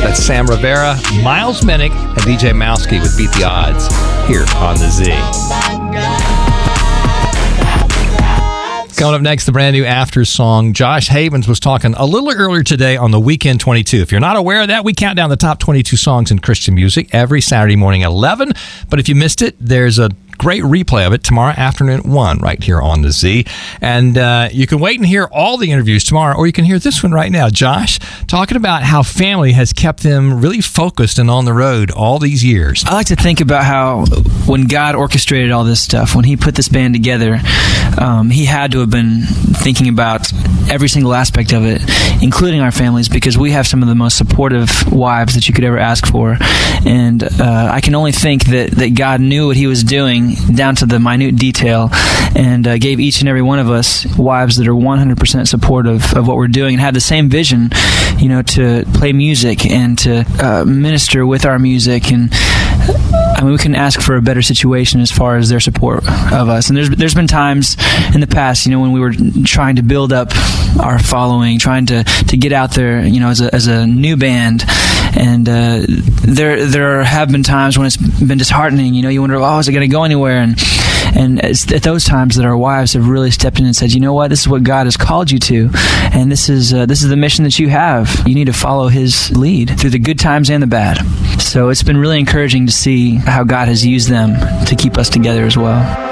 That's Sam Rivera, Miles Minnick, and DJ Mowski with Beat the Odds here on The Z. Coming up next, the brand new After song. Josh Havens was talking a little earlier today on the Weekend 22. If you're not aware of that, we count down the top 22 songs in Christian music every Saturday morning at 11. But if you missed it, there's a great replay of it tomorrow afternoon at 1 right here on The Z. And you can wait and hear all the interviews tomorrow, or you can hear this one right now. Josh talking about how family has kept them really focused and on the road all these years. I like to think about how when God orchestrated all this stuff, when he put this band together, he had to have been thinking about every single aspect of it, including our families, because we have some of the most supportive wives that you could ever ask for. And I can only think that God knew what he was doing down to the minute detail, and gave each and every one of us wives that are 100% supportive of what we're doing and have the same vision, you know, to play music and to minister with our music. And I mean, we couldn't ask for a better situation as far as their support of us. And there's been times in the past, you know, when we were trying to build up our following, trying to get out there, you know, as a new band. And there have been times when it's been disheartening. You know, you wonder, oh, is it going to go anywhere? And it's at those times that our wives have really stepped in and said, you know what, this is what God has called you to, and this is the mission that you have. You need to follow his lead through the good times and the bad. So it's been really encouraging to see how God has used them to keep us together as well.